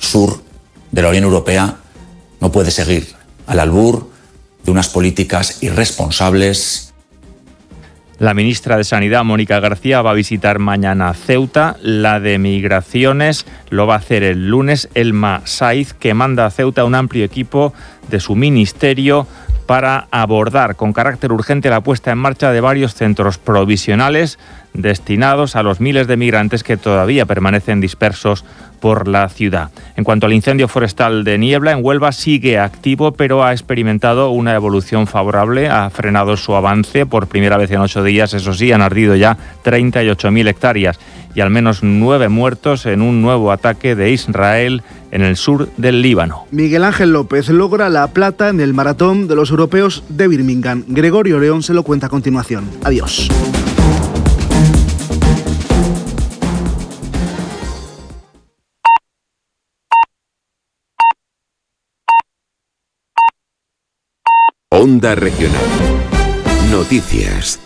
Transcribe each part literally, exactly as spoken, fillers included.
sur de la Unión Europea no puede seguir al albur de unas políticas irresponsables. La ministra de Sanidad, Mónica García, va a visitar mañana Ceuta. La de Migraciones lo va a hacer el lunes. Elma Saiz, que manda a Ceuta un amplio equipo de su ministerio para abordar con carácter urgente la puesta en marcha de varios centros provisionales destinados a los miles de migrantes que todavía permanecen dispersos por la ciudad. En cuanto al incendio forestal de Niebla, en Huelva sigue activo, pero ha experimentado una evolución favorable, ha frenado su avance por primera vez en ocho días, eso sí, han ardido ya treinta y ocho mil hectáreas y al menos nueve muertos en un nuevo ataque de Israel en el sur del Líbano. Miguel Ángel López logra la plata en el maratón de los europeos de Birmingham. Gregorio León se lo cuenta a continuación. Adiós. Onda Regional. Noticias.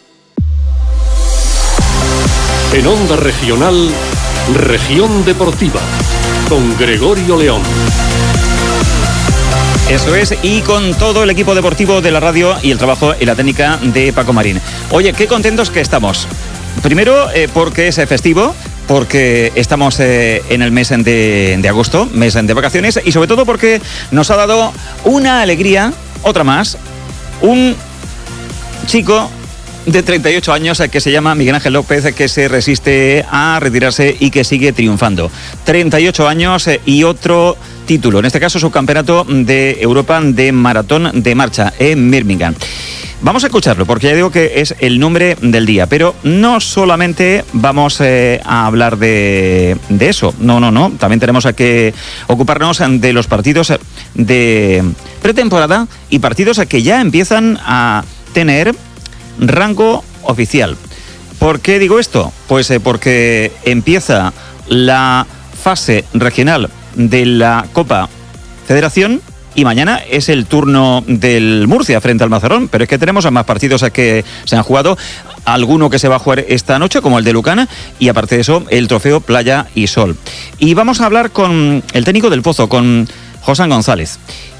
En Onda Regional, Región Deportiva, con Gregorio León. Eso es, y con todo el equipo deportivo de la radio y el trabajo y la técnica de Paco Marín. Oye, qué contentos que estamos. Primero, eh, porque es festivo, porque estamos eh, en el mes de, de agosto, mes de vacaciones, y sobre todo porque nos ha dado una alegría, otra más, un chico de treinta y ocho años que se llama Miguel Ángel López, que se resiste a retirarse y que sigue triunfando. treinta y ocho años y otro título, en este caso su campeonato de Europa de maratón de marcha en Birmingham. Vamos a escucharlo porque ya digo que es el nombre del día, pero no solamente vamos eh, a hablar de, de eso, no, no, no, también tenemos que ocuparnos de los partidos de pretemporada y partidos que ya empiezan a tener rango oficial. ¿Por qué digo esto? Pues eh, porque empieza la fase regional de la Copa Federación y mañana es el turno del Murcia frente al Mazarrón, pero es que tenemos más partidos que se han jugado, alguno que se va a jugar esta noche como el de Lucana y aparte de eso el trofeo Playa y Sol. Y vamos a hablar con el técnico del Pozo, con José González,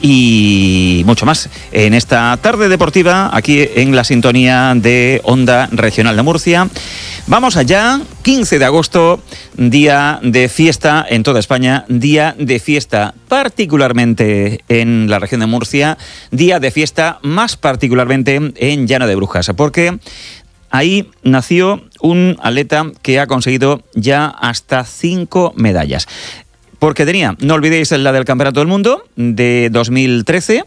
y mucho más en esta tarde deportiva aquí en la sintonía de Onda Regional de Murcia. Vamos allá, quince de agosto, día de fiesta en toda España, día de fiesta particularmente en la región de Murcia, día de fiesta más particularmente en Llano de Brujas, porque ahí nació un atleta que ha conseguido ya hasta cinco medallas. Porque tenía, no olvidéis, la del Campeonato del Mundo de dos mil trece,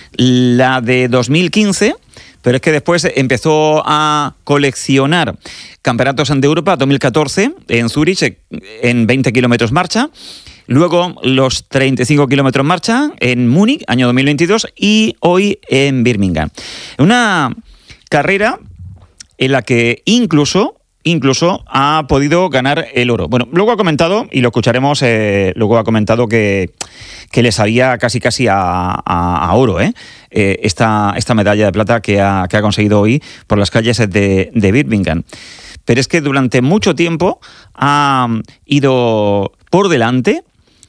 la de dos mil quince, pero es que después empezó a coleccionar campeonatos de Europa, dos mil catorce en Zúrich, en veinte kilómetros marcha, luego los treinta y cinco kilómetros marcha en Múnich, año dos mil veintidós, y hoy en Birmingham. Una carrera en la que incluso... Incluso ha podido ganar el oro. Bueno, luego ha comentado, y lo escucharemos, eh, luego ha comentado que, que le salía casi casi a, a, a oro, ¿eh? Eh, esta, esta medalla de plata que ha, que ha conseguido hoy por las calles de, de Birmingham. Pero es que durante mucho tiempo ha ido por delante.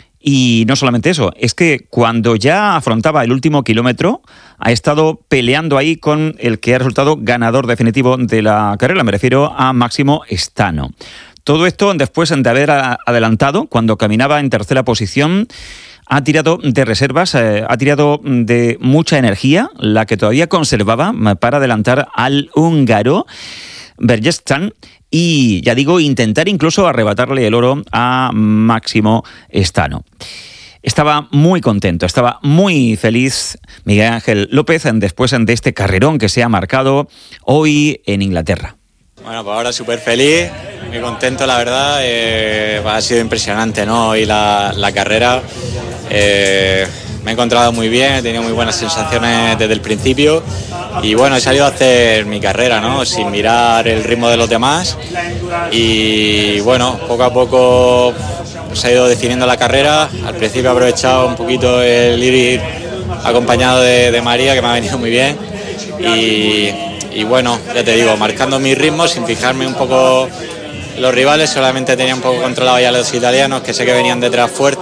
Y no solamente eso, es que cuando ya afrontaba el último kilómetro, ha estado peleando ahí con el que ha resultado ganador definitivo de la carrera. Me refiero a Máximo Stano. Todo esto después de haber adelantado, cuando caminaba en tercera posición, ha tirado de reservas, eh, ha tirado de mucha energía, la que todavía conservaba para adelantar al húngaro Bergestan, y ya digo, intentar incluso arrebatarle el oro a Máximo Stano. Estaba muy contento, estaba muy feliz Miguel Ángel López después de este carrerón que se ha marcado hoy en Inglaterra. Bueno, pues ahora súper feliz, muy contento, la verdad. Eh, ha sido impresionante, ¿no? Hoy la, la carrera. Eh, me he encontrado muy bien, he tenido muy buenas sensaciones desde el principio y bueno, he salido a hacer mi carrera, ¿no? Sin mirar el ritmo de los demás y bueno, poco a poco se ha ido definiendo la carrera. Al principio he aprovechado un poquito el ir acompañado de, de María, que me ha venido muy bien y, y bueno, ya te digo, marcando mi ritmo sin fijarme un poco los rivales, solamente tenía un poco controlado ya los italianos, que sé que venían detrás fuerte.